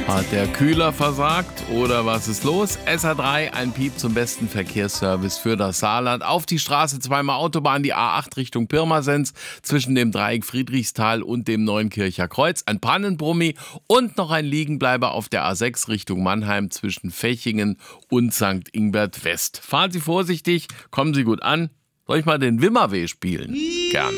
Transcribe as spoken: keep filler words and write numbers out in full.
Hat der Kühler versagt oder was ist los? S R drei, ein Piep zum besten Verkehrsservice für das Saarland. Auf die Straße zweimal Autobahn, die A acht Richtung Pirmasens zwischen dem Dreieck Friedrichsthal und dem Neunkircher Kreuz. Ein Pannenbrummi und noch ein Liegenbleiber auf der A sechs Richtung Mannheim zwischen Fechingen und Sankt Ingbert West. Fahren Sie vorsichtig, kommen Sie gut an. Soll ich mal den Wimmerweh spielen? Gern.